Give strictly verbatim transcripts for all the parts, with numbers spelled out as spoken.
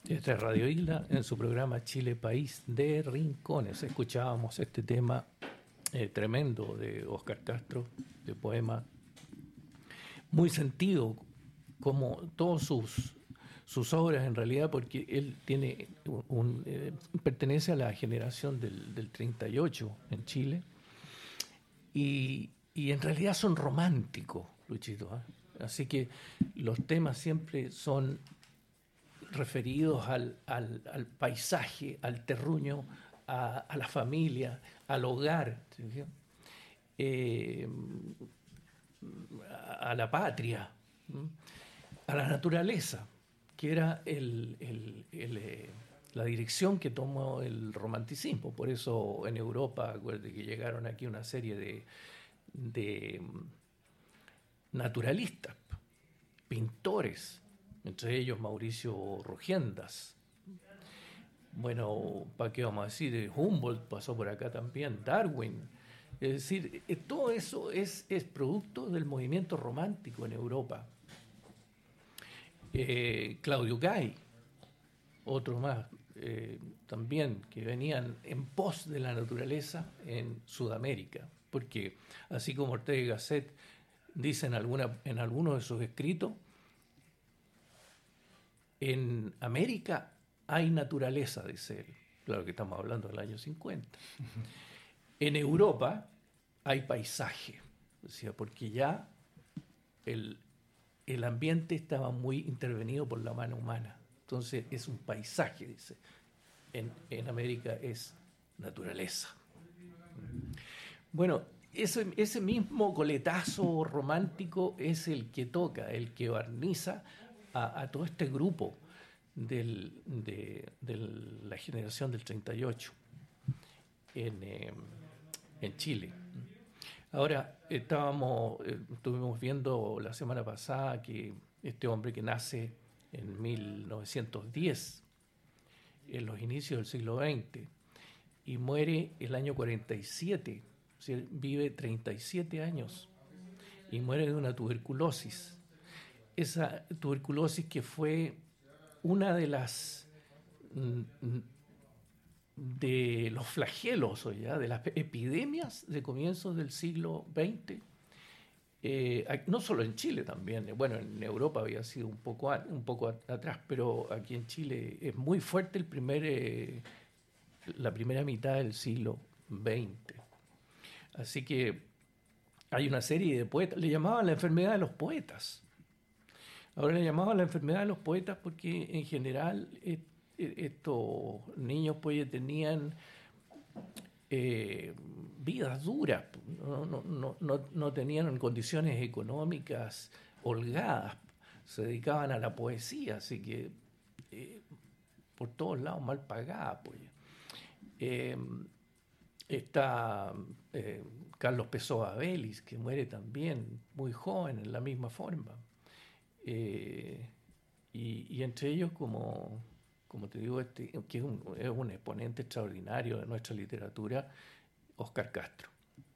Esta es Radio Isla en su programa Chile País de Rincones. Escuchábamos este tema eh, tremendo de Óscar Castro, de poema, muy sentido, como todas sus, sus obras en realidad, porque él tiene un, un, eh, pertenece a la generación del, del treinta y ocho en Chile, y, y en realidad son románticos, Luchito, ¿eh? Así que los temas siempre son referidos al, al, al paisaje, al terruño, a, a la familia, al hogar, ¿sí? eh, a la patria, ¿sí? A la naturaleza, que era el, el, el, eh, la dirección que tomó el romanticismo. Por eso en Europa, acuérdate que llegaron aquí una serie de, de naturalistas, pintores, entre ellos Mauricio Rogendas. Bueno, ¿para qué vamos a decir? Humboldt pasó por acá también, Darwin. Es decir, todo eso es, es producto del movimiento romántico en Europa. Eh, Claudio Gay, otro más, eh, también, que venían en pos de la naturaleza en Sudamérica. Porque así como Ortega y Gasset dice en, alguna, en algunos de sus escritos, en América hay naturaleza, dice él. Claro que estamos hablando del año cincuenta. En Europa hay paisaje, decía, porque ya el, el ambiente estaba muy intervenido por la mano humana. Entonces es un paisaje, dice. En, en América es naturaleza. Bueno, ese, ese mismo coletazo romántico es el que toca, el que barniza a, a todo este grupo del, de, de la generación del treinta y ocho en, eh, en Chile. Ahora, estábamos, eh, estuvimos viendo la semana pasada que este hombre que nace en mil novecientos diez, en los inicios del siglo veinte, y muere el año cuarenta y siete, o sea, vive treinta y siete años, y muere de una tuberculosis. Esa tuberculosis que fue una de las de los flagelos, ¿ya? De las epidemias de comienzos del siglo veinte, eh, no solo en Chile también, bueno, en Europa había sido un poco, a, un poco atrás, pero aquí en Chile es muy fuerte el primer, eh, la primera mitad del siglo veinte. Así que hay una serie de poetas, le llamaban la enfermedad de los poetas. Ahora le llamaban la enfermedad de los poetas porque en general eh, estos niños pues tenían eh, vidas duras, no, no, no, no, no tenían condiciones económicas holgadas, se dedicaban a la poesía, así que eh, por todos lados mal pagada. Pues. Eh, está eh, Carlos Pessoa Vélez, que muere también muy joven en la misma forma. Eh, y, y entre ellos, como, como te digo, este, que es un, es un exponente extraordinario de nuestra literatura, Óscar Castro.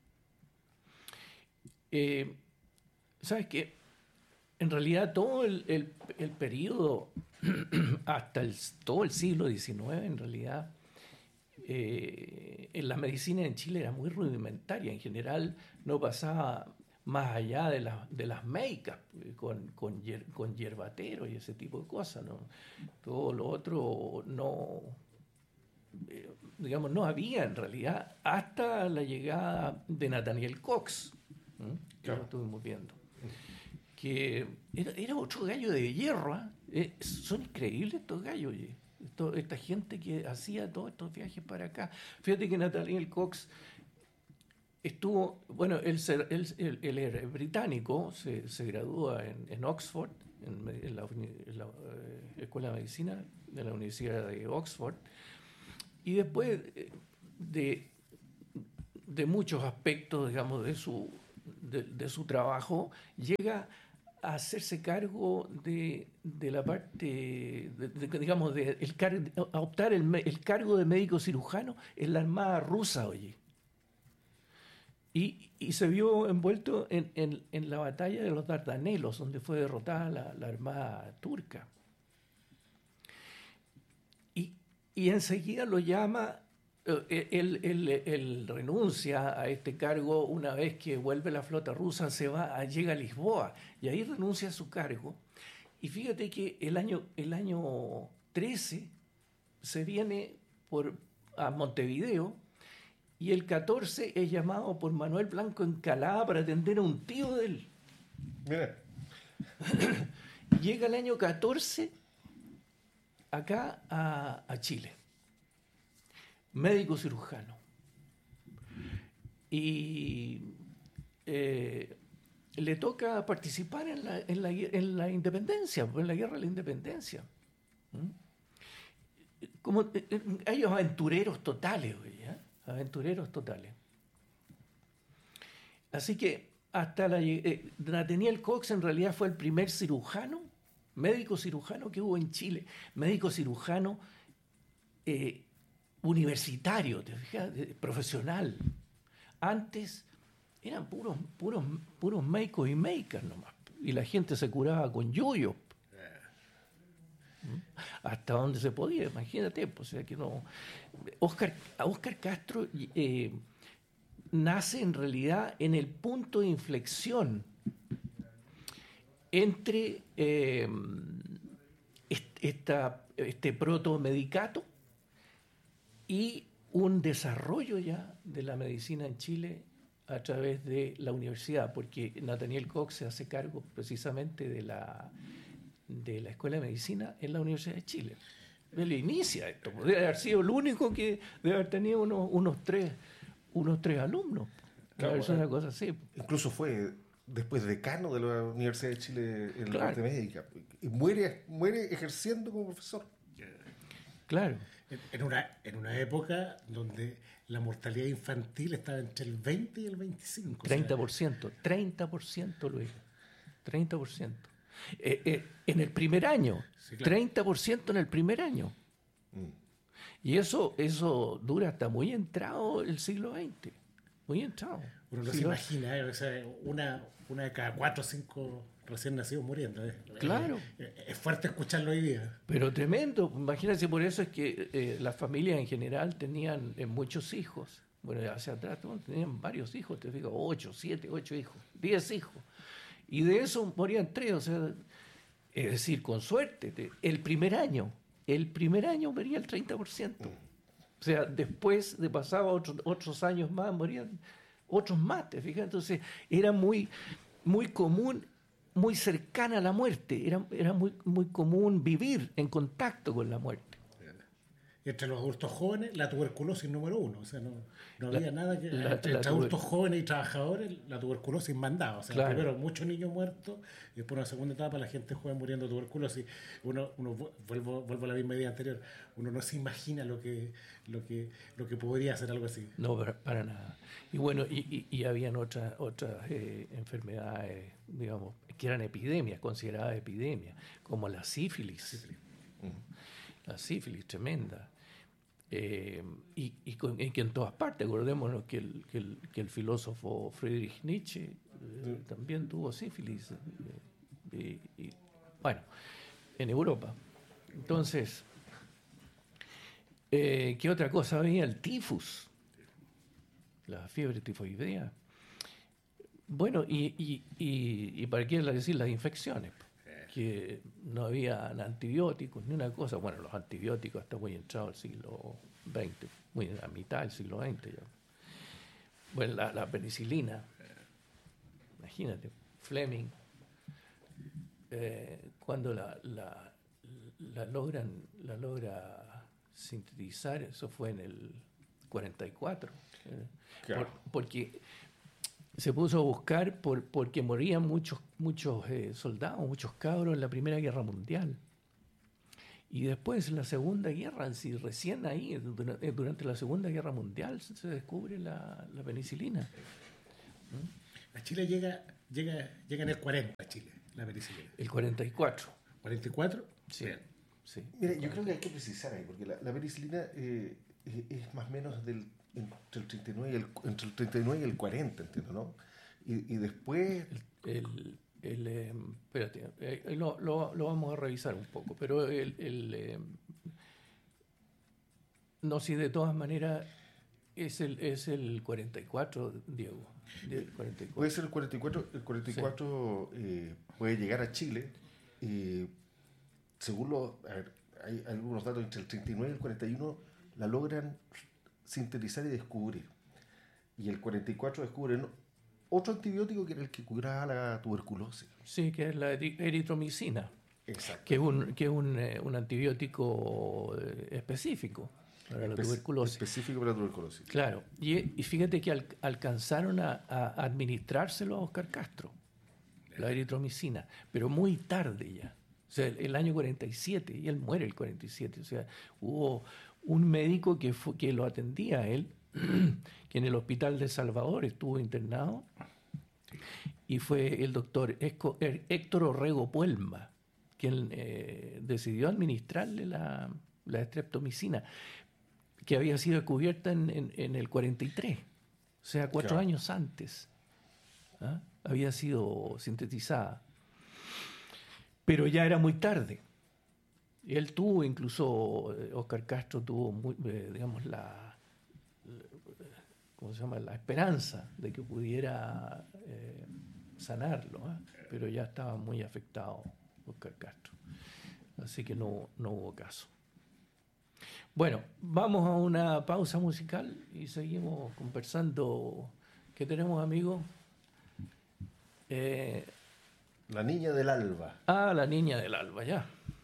Eh, ¿Sabes qué? En realidad todo el, el, el periodo, hasta el, todo el siglo diecinueve, en realidad, eh, en la medicina en Chile era muy rudimentaria. En general no pasaba más allá de, la, de las meicas, con, con, hier, con hierbatero y ese tipo de cosas, ¿no? Todo lo otro no, eh, digamos, no había en realidad, hasta la llegada de Nathaniel Cox, ¿eh? Que lo estuvimos viendo, que era, era otro gallo de hierro, ¿eh? Eh, son increíbles estos gallos, oye. Esto, esta gente que hacía todos estos viajes para acá. Fíjate que Nathaniel Cox estuvo, bueno, él, él, él, él era británico, se, se gradúa en, en Oxford, en, en, la, en la eh, Escuela de Medicina de la Universidad de Oxford, y después de, de muchos aspectos, digamos, de su, de, de su trabajo, llega a hacerse cargo de, de la parte, de, de, digamos, de el car a optar el, el cargo de médico cirujano en la Armada rusa, oye. Y, y se vio envuelto en, en, en la batalla de los Dardanelos, donde fue derrotada la, la Armada turca. y enseguida lo llama, eh, él, él- él renuncia a este cargo una vez que vuelve la flota rusa, se va, a- llega a Lisboa, y ahí renuncia a su cargo. Y fíjate que el año, el año trece se viene por, a Montevideo, y el catorce es llamado por Manuel Blanco Encalada para atender a un tío de él. Mira, Llega el año catorce acá a, a Chile, médico cirujano. Y eh, le toca participar en la, en la, en la independencia, en la guerra de la independencia. ¿Mm? Como eh, eh, ellos aventureros totales, oye, ¿eh? Aventureros totales. Así que hasta la, eh, Nathaniel Cox en realidad fue el primer cirujano, médico cirujano que hubo en Chile, médico cirujano eh, universitario, ¿te fijas? Eh, profesional. Antes eran puros, puros, puros médicos y médicas nomás, y la gente se curaba con yuyo. Hasta donde se podía, imagínate, pues, o sea que no. Oscar, Oscar Castro eh, nace en realidad en el punto de inflexión entre eh, est- esta, este protomedicato y un desarrollo ya de la medicina en Chile a través de la universidad, porque Nathaniel Cox se hace cargo precisamente de la, de la Escuela de Medicina en la Universidad de Chile. Él inicia esto, debe haber sido el único que debe haber tenido unos, unos, tres, unos tres alumnos. Debe haber sido una cosa así. incluso fue después decano de la Universidad de Chile en la Claro. parte médica. Y muere, muere ejerciendo como profesor. Claro. En- En una, en una época donde la mortalidad infantil estaba entre el veinte y el veinticinco. o sea, treinta por ciento, treinta por ciento, Luis. treinta por ciento. Eh, eh, en el primer año, Sí, claro. treinta por ciento en el primer año. Y eso, eso dura hasta muy entrado el siglo veinte. Muy entrado. uno no Sí, se lo- imagina, eh, o sea, una, una de cada cuatro o cinco recién nacidos muriendo. eh. Claro. Eh, eh, es fuerte escucharlo hoy día. Pero tremendo. Imagínense, por eso es que eh, las familias en general tenían eh, muchos hijos. Bueno, hacia atrás ¿no? tenían varios hijos, te digo, ocho, siete, ocho hijos, diez hijos. Y de eso morían tres, o sea, es decir, con suerte, te- el primer año, el primer año moría el treinta por ciento. O sea, después de pasaba otros otros años más, morían otros más, ¿te fijas? Entonces, era muy, muy común, muy cercana a la muerte, era, era muy, muy común vivir en contacto con la muerte. Entre los adultos jóvenes, la tuberculosis número uno. O sea, no, no La- había nada que. la- entre la entre tuber- adultos jóvenes y trabajadores, la tuberculosis mandaba. O sea, Claro. primero muchos niños muertos y después una segunda etapa la gente joven muriendo de tuberculosis. Uno, uno vu- vuelvo, vuelvo a la misma idea anterior, uno no se imagina lo que, lo que, lo que podría hacer algo así. No, para, para nada. Y bueno, y, y, y habían otras otras eh, enfermedades, digamos, que eran epidemias, consideradas epidemias, como la sífilis. La sífilis tremenda. Eh, y, y, con- y que en todas partes, acordémonos que el, que el, que el filósofo Friedrich Nietzsche eh, también tuvo sífilis. eh, y, y, bueno, en Europa. Entonces, eh, ¿qué otra cosa había? El tifus, la fiebre tifoidea. Bueno, y, y, y, y para qué decir las infecciones, que no había antibióticos ni una cosa. Bueno, los antibióticos hasta muy entrado el siglo veinte, muy a mitad del siglo veinte ya. Bueno, la, la penicilina, imagínate, Fleming, eh, cuando la, la, la logran, la logra sintetizar, eso fue en el cuarenta y cuatro, eh, Claro. por- porque se puso a buscar por, porque morían muchos, muchos eh, soldados, muchos cabros en la Primera Guerra Mundial. Y después en la Segunda Guerra, si recién ahí, dura- eh, durante la Segunda Guerra Mundial, se se descubre la, la penicilina. A Chile llega, llega, llega en el cuarenta, a Chile, la penicilina. El cuarenta y cuatro. ¿cuarenta y cuatro? Sí, Bien. sí. Mira, yo creo que hay que precisar ahí, porque la, la penicilina eh, es, es más o menos del, entre, el treinta y nueve y el, entre el treinta y nueve y el cuarenta, entiendo, ¿no? Y, y después, El, el, eh, espérate, eh, lo, lo- lo vamos a revisar un poco, pero el, el, eh, No, si de todas maneras es el, es el cuarenta y cuatro, Diego. El cuarenta y cuatro. Puede ser el cuarenta y cuatro, el cuarenta y cuatro sí. eh, puede llegar a Chile, eh, según los, a ver, hay algunos datos, entre el treinta y nueve y el cuarenta y uno la logran sintetizar y descubrir. Y el cuarenta y cuatro descubren otro antibiótico que era el que curaba la tuberculosis. Sí, que es la eritromicina. Exacto. Que es un, que es un, eh, un antibiótico eh, específico para Espe- la tuberculosis. Específico para la tuberculosis. Claro. Y, y fíjate que al, alcanzaron a, a administrárselo a Oscar Castro, la eritromicina, pero muy tarde ya. O sea, el, el año cuarenta y siete, y él muere el cuarenta y siete. O sea, hubo un médico que, fue, que lo atendía a él, que en el hospital de Salvador estuvo internado, y fue el doctor Esco, Héctor Orrego Puelma, quien eh, decidió administrarle la, la streptomicina, que había sido descubierta en, en, en el cuarenta y tres, o sea, cuatro claro. años antes. ¿Ah? Había sido sintetizada. Pero ya era muy tarde. Él tuvo, incluso Oscar Castro tuvo, muy, eh, digamos, la, ¿cómo se llama? La esperanza de que pudiera eh, sanarlo, ¿eh? Pero ya estaba muy afectado Oscar Castro. Así que no, no hubo caso. Bueno, vamos a una pausa musical y seguimos conversando. ¿Qué tenemos, amigos? Eh, La niña del alba. Ah, la niña del alba, ya.